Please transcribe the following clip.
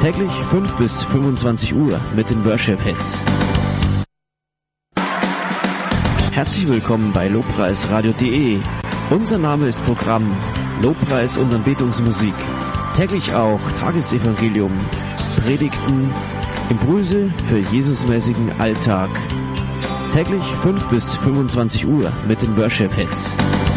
Täglich 5 bis 25 Uhr mit den Worship-Hits. Herzlich willkommen bei lobpreisradio.de. Unser Name ist Programm Lobpreis und Anbetungsmusik. Täglich auch Tagesevangelium, Predigten, Impulse für Jesusmäßigen Alltag. Täglich 5 bis 25 Uhr mit den Worship-Hits.